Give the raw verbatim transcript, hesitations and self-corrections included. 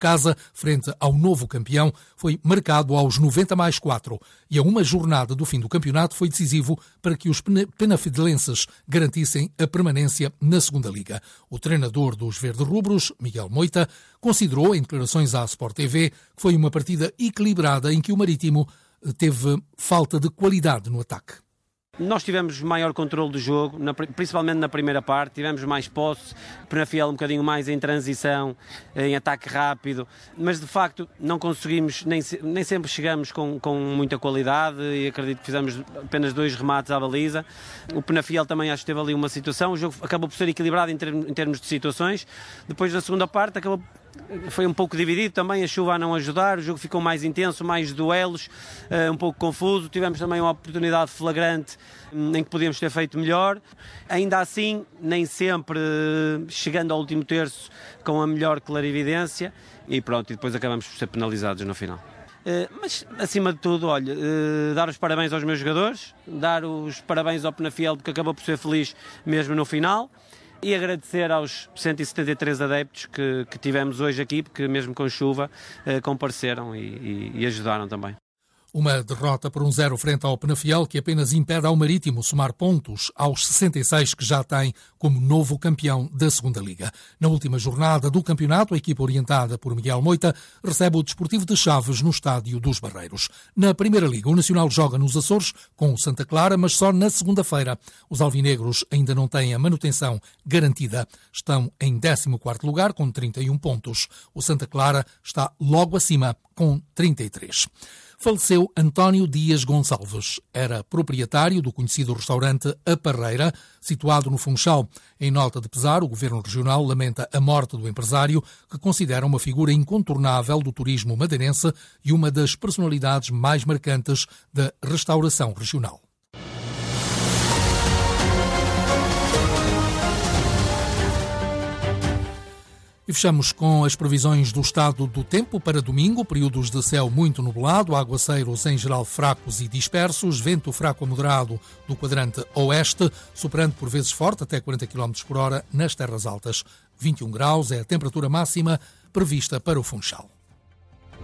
casa, frente ao novo campeão, foi marcado aos noventa mais quatro e a uma jornada do fim do campeonato foi decisivo para que os penafidelenses garantissem a permanência na segunda Liga. O treinador dos verde-rubros, Miguel Moita, considerou em declarações à Sport T V que foi uma partida equilibrada em que o Marítimo teve falta de qualidade no ataque. Nós tivemos maior controle do jogo, principalmente na primeira parte, tivemos mais posse, Penafiel um bocadinho mais em transição, em ataque rápido, mas de facto não conseguimos, nem, nem sempre chegamos com, com muita qualidade e acredito que fizemos apenas dois remates à baliza. O Penafiel também acho que teve ali uma situação, o jogo acabou por ser equilibrado em termos, em termos de situações. Depois da segunda parte acabou foi um pouco dividido também, a chuva a não ajudar, o jogo ficou mais intenso, mais duelos, um pouco confuso. Tivemos também uma oportunidade flagrante em que podíamos ter feito melhor. Ainda assim, nem sempre chegando ao último terço com a melhor clarividência e pronto, e depois acabamos por ser penalizados no final. Mas, acima de tudo, olha, dar os parabéns aos meus jogadores, dar os parabéns ao Penafiel porque acabou por ser feliz mesmo no final. E agradecer aos cento e setenta e três adeptos que, que tivemos hoje aqui, porque mesmo com chuva eh, compareceram e, e, e ajudaram também. Uma derrota por um zero frente ao Penafiel que apenas impede ao Marítimo somar pontos aos sessenta e seis que já tem como novo campeão da segunda Liga. Na última jornada do campeonato, a equipa orientada por Miguel Moita recebe o Desportivo de Chaves no Estádio dos Barreiros. Na Primeira Liga, o Nacional joga nos Açores com o Santa Clara, mas só na segunda-feira. Os alvinegros ainda não têm a manutenção garantida. Estão em décimo quarto lugar com trinta e um pontos. O Santa Clara está logo acima com trinta e três. Faleceu António Dias Gonçalves. Era proprietário do conhecido restaurante A Parreira, situado no Funchal. Em nota de pesar, o Governo Regional lamenta a morte do empresário, que considera uma figura incontornável do turismo madeirense e uma das personalidades mais marcantes da restauração regional. E fechamos com as previsões do estado do tempo para domingo, períodos de céu muito nublado, aguaceiros em geral fracos e dispersos, vento fraco a moderado do quadrante oeste, soprando por vezes forte até quarenta quilómetros por hora nas terras altas. vinte e um graus é a temperatura máxima prevista para o Funchal.